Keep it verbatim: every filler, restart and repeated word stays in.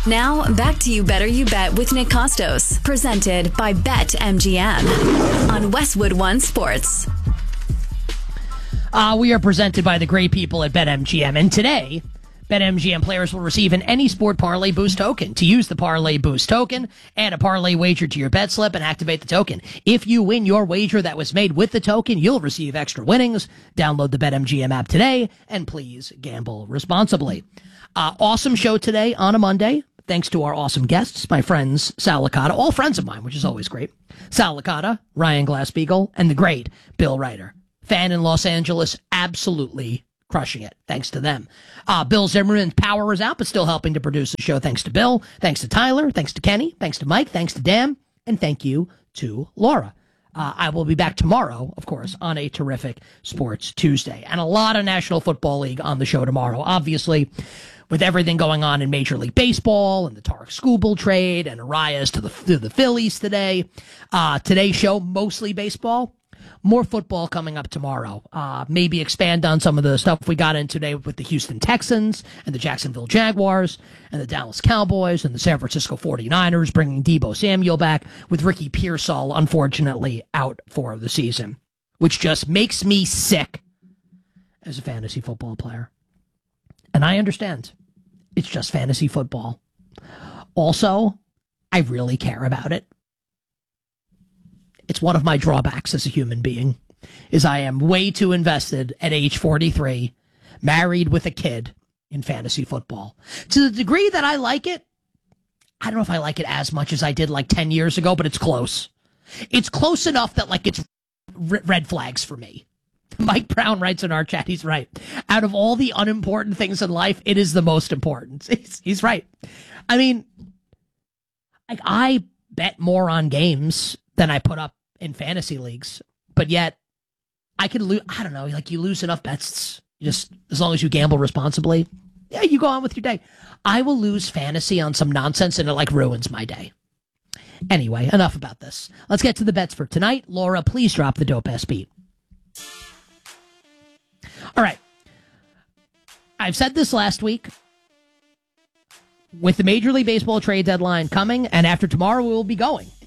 Now, back to You Better You Bet with Nick Costos, presented by BetMGM on Westwood One Sports. Uh, we are presented by the great people at BetMGM, and today, BetMGM players will receive an Any Sport Parlay Boost token. To use the Parlay Boost token, add a parlay wager to your bet slip and activate the token. If you win your wager that was made with the token, you'll receive extra winnings. Download the BetMGM app today, and please gamble responsibly. Uh, awesome show today on a Monday. Thanks to our awesome guests, my friends Sal Licata, all friends of mine, which is always great. Sal Licata, Ryan Glass-Beagle, and the great Bill Ryder. Fan in Los Angeles, absolutely crushing it. Thanks to them. Uh, Bill Zimmerman's power is out, but still helping to produce the show. Thanks to Bill. Thanks to Tyler. Thanks to Kenny. Thanks to Mike. Thanks to Dan. And thank you to Laura. Uh, I will be back tomorrow, of course, on a terrific Sports Tuesday. And a lot of National Football League on the show tomorrow. Obviously, with everything going on in Major League Baseball and the Tarek Skubal trade and Arias to the, to the Phillies today. Uh, today's show, mostly baseball. More football coming up tomorrow. Uh, maybe expand on some of the stuff we got in today with the Houston Texans and the Jacksonville Jaguars and the Dallas Cowboys and the San Francisco forty-niners, bringing Deebo Samuel back with Ricky Pearsall, unfortunately, out for the season, which just makes me sick as a fantasy football player. And I understand. It's just fantasy football. Also, I really care about it. It's one of my drawbacks as a human being, is I am way too invested at age forty-three, married with a kid, in fantasy football. To the degree that I like it, I don't know if I like it as much as I did like ten years ago, but it's close. It's close enough that like it's r- red flags for me. Mike Brown writes in our chat, he's right. Out of all the unimportant things in life, it is the most important. He's, he's right. I mean, like I bet more on games than I put up in fantasy leagues, but yet I could lose. I don't know, like you lose enough bets, just as long as you gamble responsibly. Yeah, you go on with your day. I will lose fantasy on some nonsense and it like ruins my day. Anyway, enough about this. Let's get to the bets for tonight. Laura, please drop the dope ass beat. All right. I've said this last week. With the Major League Baseball trade deadline coming, and after tomorrow we will be going.